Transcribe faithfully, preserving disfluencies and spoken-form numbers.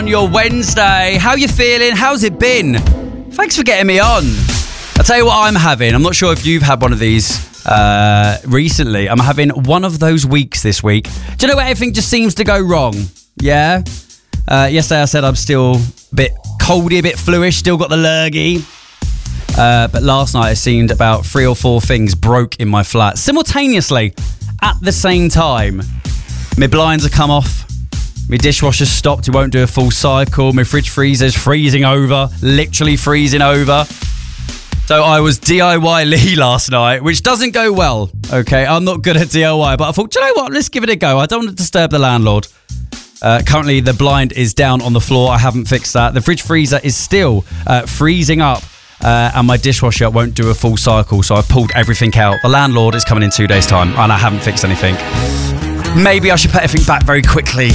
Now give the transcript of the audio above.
On your Wednesday, how you feeling? How's it been? Thanks for getting me on. I'll tell you what I'm having. I'm not sure if you've had one of these uh, recently. I'm having one of those weeks this week. Do you know where everything just seems to go wrong? Yeah? Uh, yesterday I said I'm still a bit coldy, a bit fluish, still got the lurgy. Uh, but last night it seemed about three or four things broke in my flat simultaneously at the same time. My blinds have come off. My dishwasher's stopped, it won't do a full cycle. My fridge freezer's freezing over, literally freezing over. So I was D I Y Lee last night, which doesn't go well, okay? I'm not good at D I Y, but I thought, do you know what? Let's give it a go. I don't want to disturb the landlord. Uh, currently, the blind is down on the floor. I haven't fixed that. The fridge freezer is still uh, freezing up, uh, and my dishwasher won't do a full cycle, so I've pulled everything out. The landlord is coming in two days' time, and I haven't fixed anything. Maybe I should put everything back very quickly.